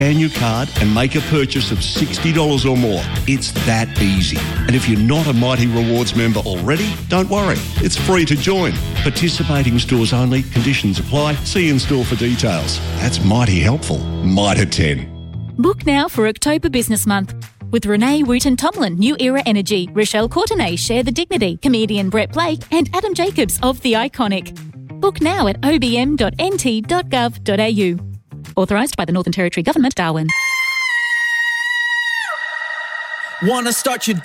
Scan your card and make a purchase of $60 or more. It's that easy. And if you're not a Mighty Rewards member already, don't worry. It's free to join. Participating stores only. Conditions apply. See in store for details. That's mighty helpful. Mitre 10. Book now for October Business Month. With Renee Wooten-Tomlin, New Era Energy, Rochelle Courtenay, Share the Dignity, comedian Brett Blake and Adam Jacobs of The Iconic. Book now at obm.nt.gov.au. Authorised by the Northern Territory Government, Darwin. Wanna start your